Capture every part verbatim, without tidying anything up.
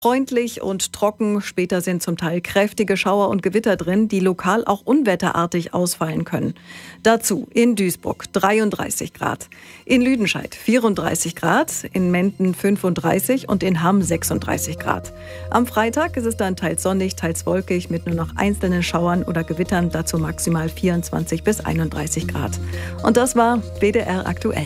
Freundlich und trocken, später sind zum Teil kräftige Schauer und Gewitter drin, die lokal auch unwetterartig ausfallen können. Dazu in Duisburg dreiunddreißig Grad, in Lüdenscheid vierunddreißig Grad, in Menden fünfunddreißig und in Hamm sechsunddreißig Grad. Am Freitag ist es dann teils sonnig, teils wolkig mit nur noch einzelnen Schauern oder Gewittern, dazu maximal vierundzwanzig bis einunddreißig Grad. Und das war W D R aktuell.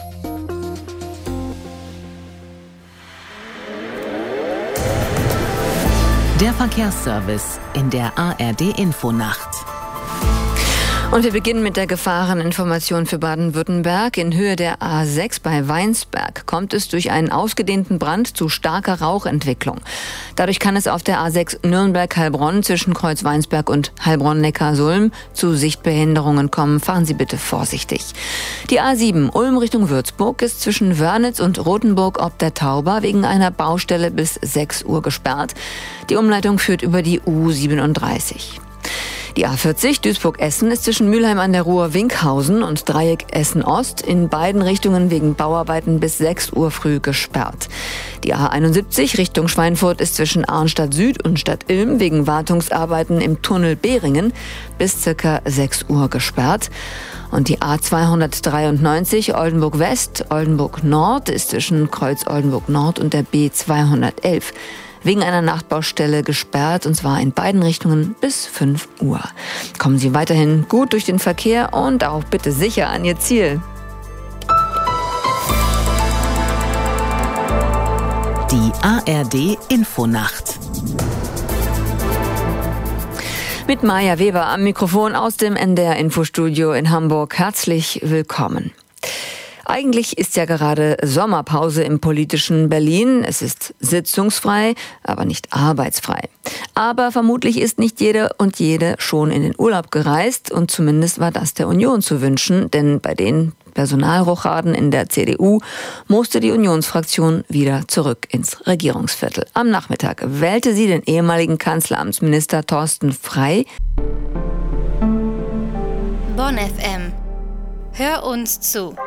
Der Verkehrsservice in der A R D-Infonacht. Und wir beginnen mit der Gefahreninformation für Baden-Württemberg. In Höhe der A sechs bei Weinsberg kommt es durch einen ausgedehnten Brand zu starker Rauchentwicklung. Dadurch kann es auf der A sechs Nürnberg-Heilbronn zwischen Kreuz Weinsberg und Heilbronn-Neckarsulm zu Sichtbehinderungen kommen. Fahren Sie bitte vorsichtig. Die A sieben Ulm Richtung Würzburg ist zwischen Wörnitz und Rothenburg ob der Tauber wegen einer Baustelle bis sechs Uhr gesperrt. Die Umleitung führt über die U siebenunddreißig. Die A vierzig Duisburg-Essen ist zwischen Mülheim an der Ruhr Winkhausen und Dreieck Essen-Ost in beiden Richtungen wegen Bauarbeiten bis sechs Uhr früh gesperrt. Die A einundsiebzig Richtung Schweinfurt ist zwischen Arnstadt Süd und Stadt Ilm wegen Wartungsarbeiten im Tunnel Behringen bis circa sechs Uhr gesperrt. Und die A zweihundertdreiundneunzig Oldenburg West, Oldenburg Nord ist zwischen Kreuz Oldenburg Nord und der B zweihundertelf wegen einer Nachtbaustelle gesperrt, und zwar in beiden Richtungen bis fünf Uhr. Kommen Sie weiterhin gut durch den Verkehr und auch bitte sicher an Ihr Ziel. Die A R D-Infonacht. Mit Maja Weber am Mikrofon aus dem N D R-Infostudio in Hamburg. Herzlich willkommen. Eigentlich ist ja gerade Sommerpause im politischen Berlin. Es ist sitzungsfrei, aber nicht arbeitsfrei. Aber vermutlich ist nicht jeder und jede schon in den Urlaub gereist, und zumindest war das der Union zu wünschen, denn bei den Personalrochaden in der C D U musste die Unionsfraktion wieder zurück ins Regierungsviertel. Am Nachmittag wählte sie den ehemaligen Kanzleramtsminister Thorsten Frey. Bonn F M. Hör uns zu.